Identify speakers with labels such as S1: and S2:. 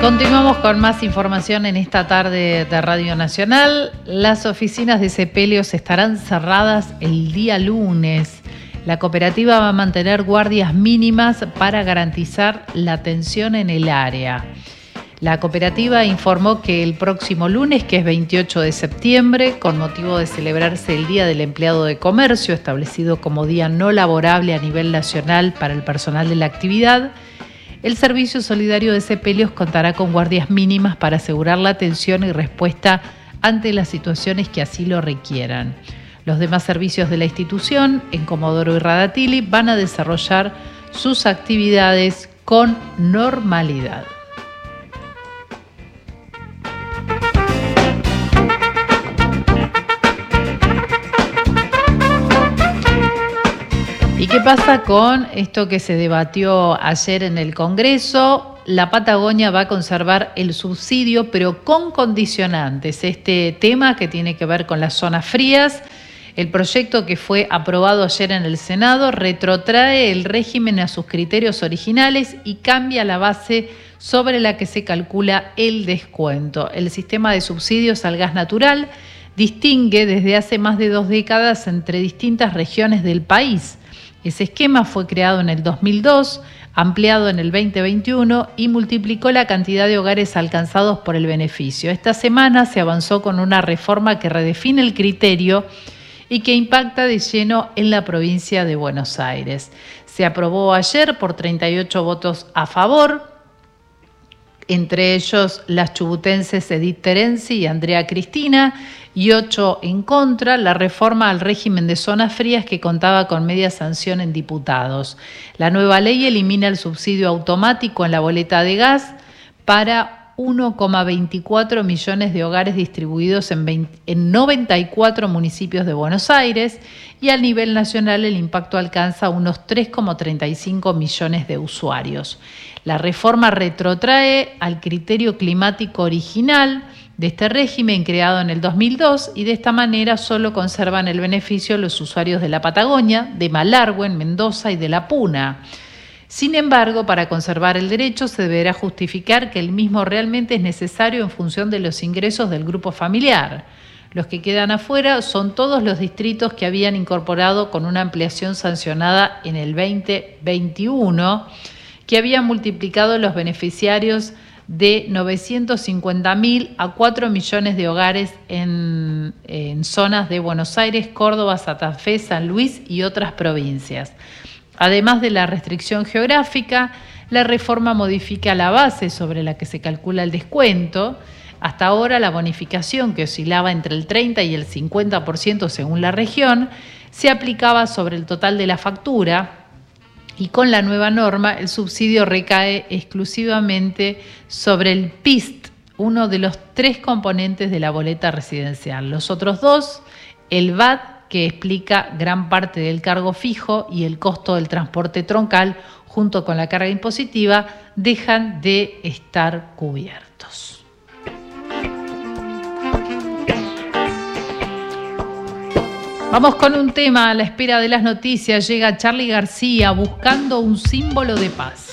S1: Continuamos con más información en esta tarde de Radio Nacional. Las oficinas de Sepelios estarán cerradas el día lunes. La cooperativa va a mantener guardias mínimas para garantizar la atención en el área. La cooperativa informó que el próximo lunes, que es 28 de septiembre, con motivo de celebrarse el Día del Empleado de Comercio, establecido como día no laborable a nivel nacional para el personal de la actividad, el Servicio Solidario de Sepelios contará con guardias mínimas para asegurar la atención y respuesta ante las situaciones que así lo requieran. Los demás servicios de la institución, en Comodoro y Radatili, van a desarrollar sus actividades con normalidad. ¿Y qué pasa con esto que se debatió ayer en el Congreso? La Patagonia va a conservar el subsidio, pero con condicionantes. Este tema que tiene que ver con las zonas frías, el proyecto que fue aprobado ayer en el Senado retrotrae el régimen a sus criterios originales y cambia la base sobre la que se calcula el descuento. El sistema de subsidios al gas natural distingue desde hace más de 2 décadas entre distintas regiones del país. Ese esquema fue creado en el 2002, ampliado en el 2021 y multiplicó la cantidad de hogares alcanzados por el beneficio. Esta semana se avanzó con una reforma que redefine el criterio y que impacta de lleno en la provincia de Buenos Aires. Se aprobó ayer por 38 votos a favor, entre ellos las chubutenses Edith Terenzi y Andrea Cristina, y 8 en contra, la reforma al régimen de zonas frías que contaba con media sanción en diputados. La nueva ley elimina el subsidio automático en la boleta de gas para 1,24 millones de hogares distribuidos en 94 municipios de Buenos Aires, y a nivel nacional el impacto alcanza unos 3,35 millones de usuarios. La reforma retrotrae al criterio climático original de este régimen creado en el 2002 y de esta manera solo conservan el beneficio los usuarios de la Patagonia, de Malargüe, Mendoza y de La Puna. Sin embargo, para conservar el derecho se deberá justificar que el mismo realmente es necesario en función de los ingresos del grupo familiar. Los que quedan afuera son todos los distritos que habían incorporado con una ampliación sancionada en el 2021, que habían multiplicado los beneficiarios de 950.000 a 4 millones de hogares en zonas de Buenos Aires, Córdoba, Santa Fe, San Luis y otras provincias. Además de la restricción geográfica, la reforma modifica la base sobre la que se calcula el descuento. Hasta ahora la bonificación, que oscilaba entre el 30 y el 50% según la región, se aplicaba sobre el total de la factura, y con la nueva norma el subsidio recae exclusivamente sobre el PIST, uno de los 3 componentes de la boleta residencial. Los otros 2, el VAT, que explica gran parte del cargo fijo, y el costo del transporte troncal, junto con la carga impositiva, dejan de estar cubiertos. Vamos con un tema a la espera de las noticias. Llega Charly García buscando un símbolo de paz.